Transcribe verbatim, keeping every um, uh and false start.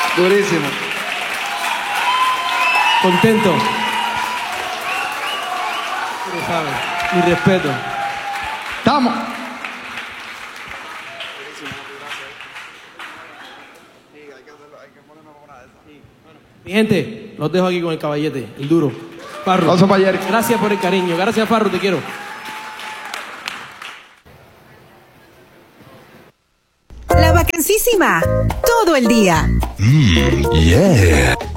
Durísimo. Contento. Tú lo sabes. Mi respeto. Estamos. Mi gente, los dejo aquí con el caballete, el duro. Farro. Paso para ayer. Gracias por el cariño. Gracias, Farro, te quiero. La Vacancísima. Todo el día. Mm, yeah.